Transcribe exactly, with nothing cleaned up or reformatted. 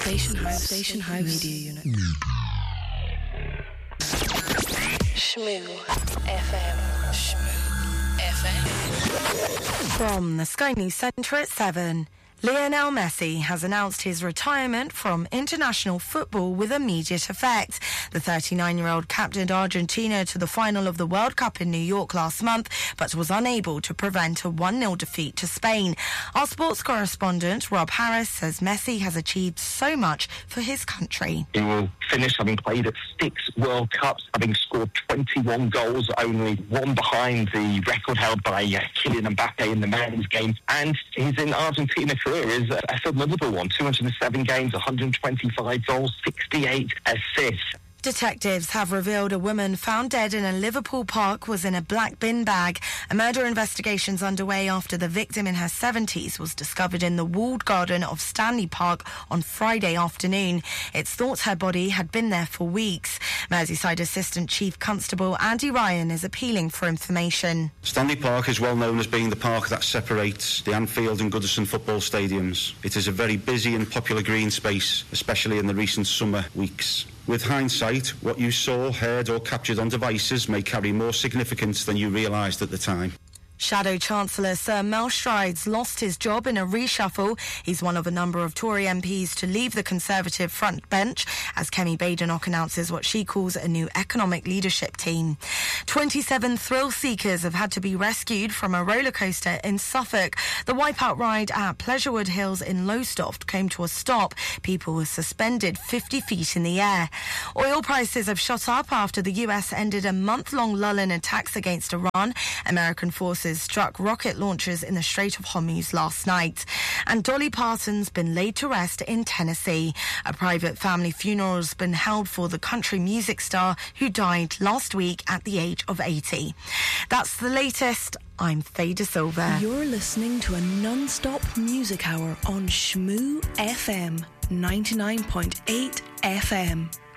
Station House. Station House. Media Unit. Shmoo F M. Shmoo F M. From the Sky News Centre at seven. Lionel Messi has announced his retirement from international football with immediate effect. The thirty-nine-year-old captained Argentina to the final of the World Cup in New York last month, but was unable to prevent a one nil defeat to Spain. Our sports correspondent, Rob Harris, says Messi has achieved so much for his country. He will finish having played at six World Cups, having scored twenty-one goals, only one behind the record held by uh, Kylian Mbappe in the men's game. And he's in Argentina career is a, a formidable one. two hundred seven games, one hundred twenty-five goals, sixty-eight assists. Detectives have revealed a woman found dead in a Liverpool park was in a black bin bag. A murder investigation's underway after the victim in her seventies was discovered in the walled garden of Stanley Park on Friday afternoon. It's thought her body had been there for weeks. Merseyside Assistant Chief Constable Andy Ryan is appealing for information. Stanley Park is well known as being the park that separates the Anfield and Goodison football stadiums. It is a very busy and popular green space, especially in the recent summer weeks. With hindsight, what you saw, heard or captured on devices may carry more significance than you realised at the time. Shadow Chancellor Sir Mel Strides lost his job in a reshuffle. He's one of a number of Tory M Ps to leave the Conservative front bench as Kemi Badenoch announces what she calls a new economic leadership team. twenty-seven thrill seekers have had to be rescued from a roller coaster in Suffolk. The Wipeout ride at Pleasurewood Hills in Lowestoft came to a stop. People were suspended fifty feet in the air. Oil prices have shot up after the U S ended a month-long lull in attacks against Iran. American forces struck rocket launchers in the Strait of Hormuz last night. And Dolly Parton's been laid to rest in Tennessee. A private family funeral has been held for the country music star who died last week at the age of eighty. That's the latest. I'm Faye De Silva. You're listening to a non-stop music hour on Shmoo F M, ninety-nine point eight F M.